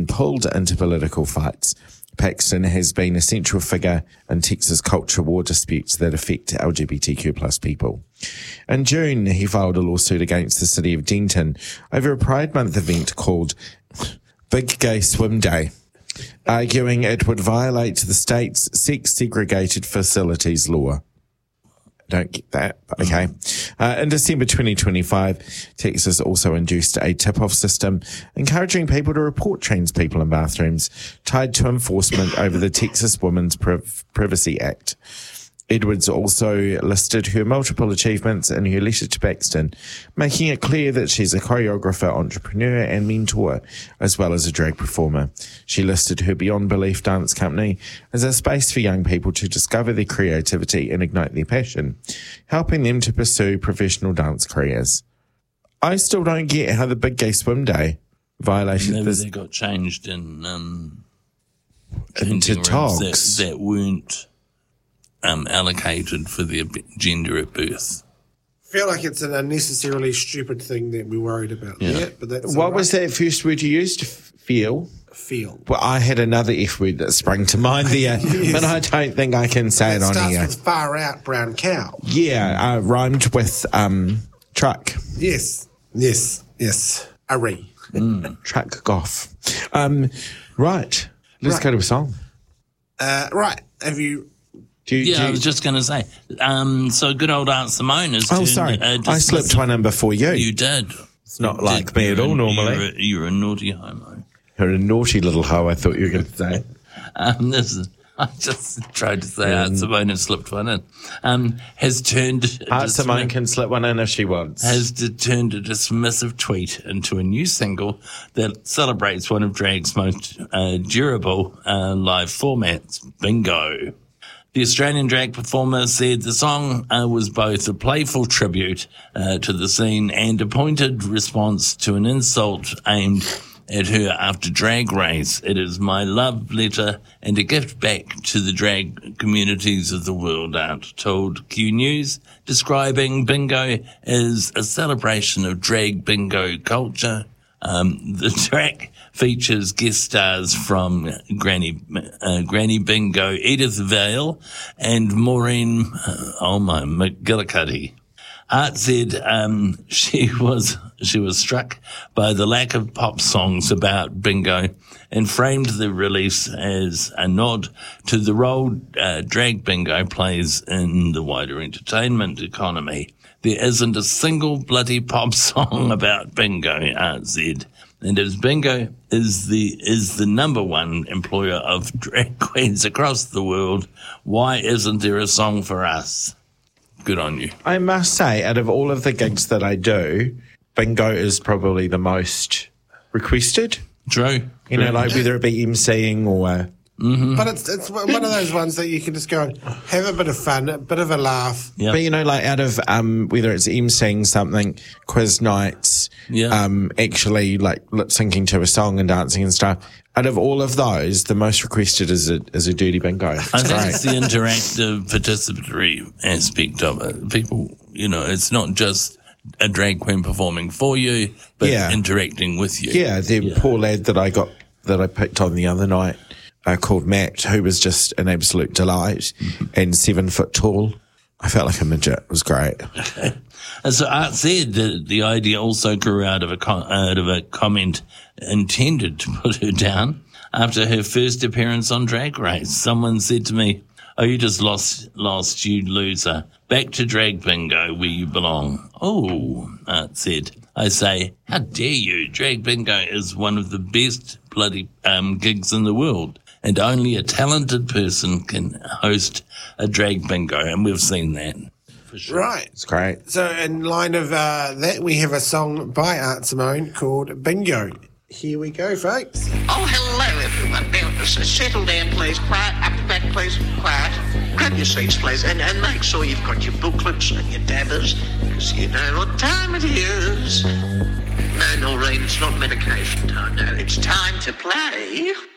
been pulled into political fights. Paxton has been a central figure in Texas culture war disputes that affect LGBTQ plus people. In June, he filed a lawsuit against the city of Denton over a Pride Month event called Big Gay Swim Day, arguing it would violate the state's sex-segregated facilities law. Don't get that, but okay. In December 2025, Texas also introduced a tip-off system encouraging people to report trans people in bathrooms, tied to enforcement over the Texas Women's Privacy Act. Edwards also listed her multiple achievements in her letter to Paxton, making it clear that she's a choreographer, entrepreneur, and mentor, as well as a drag performer. She listed her Beyond Belief dance company as a space for young people to discover their creativity and ignite their passion, helping them to pursue professional dance careers. I still don't get how the Big Gay Swim Day violated Maybe this. they got changed in into togs that weren't allocated for their gender at birth. I feel like it's an unnecessarily stupid thing that we're worried about. Yeah, but that's what was that first word you used? Feel? Feel. Well, I had another F word that sprung to mind there, Yes. but I don't think I can say it on starts here. with far out brown cow. Yeah, rhymed with truck. Yes. Aree. Truck goff. Right. Let's go to a song. Right. Have you... I was just going to say. So good old Aunt Simone is. Oh, sorry. I slipped one in before you. You did. It's not like me at all normally. You're a naughty homo. You're a naughty little hoe, I thought you were going to say. I just tried to say Aunt Simone has slipped one in. Has turned... Aunt Simone can slip one in if she wants. Has turned a dismissive tweet into a new single that celebrates one of drag's most durable live formats, Bingo. The Australian drag performer said the song was both a playful tribute to the scene and a pointed response to an insult aimed at her after Drag Race. It is my love letter and a gift back to the drag communities of the world, Aunt told Q News, describing Bingo as a celebration of drag bingo culture. The track features guest stars from Granny Bingo, Edith Vale, and Maureen McGillicuddy. Art said she was struck by the lack of pop songs about bingo and framed the release as a nod to the role drag bingo plays in the wider entertainment economy. There isn't a single bloody pop song about bingo, Art said. And as Bingo is the number one employer of drag queens across the world, why isn't there a song for us? Good on you. I must say, out of all of the gigs that I do, Bingo is probably the most requested. True. You know, like whether it be emceeing or... But it's one of those ones that you can just go and have a bit of fun, a bit of a laugh. Yep. But, you know, like out of whether it's emceeing something, quiz nights, actually like lip syncing to a song and dancing and stuff, out of all of those, the most requested is a dirty bingo. I think it's the interactive participatory aspect of it. People, you know, it's not just a drag queen performing for you, but interacting with you. Yeah, the poor lad that I picked on the other night, called Matt, who was just an absolute delight and 7 foot tall. I felt like a midget. It was great. And so Art said that the idea also grew out of a comment intended to put her down after her first appearance on Drag Race. Someone said to me, "Oh, you just lost, you loser. Back to Drag Bingo where you belong." "Oh," Art said. I say, "How dare you? Drag Bingo is one of the best bloody gigs in the world. And only a talented person can host a drag bingo," and we've seen that. For sure. Right. It's great. So in line of that, we have a song by Aunt Simone called Bingo. Here we go, folks. Oh, hello, everyone. Now, settle down, please. Quiet. Up the back, please. Quiet. Grab your seats, please, and make sure you've got your booklets and your dabbers, because you know what time it is. No, Noreen, it's not medication time. No, it's time to play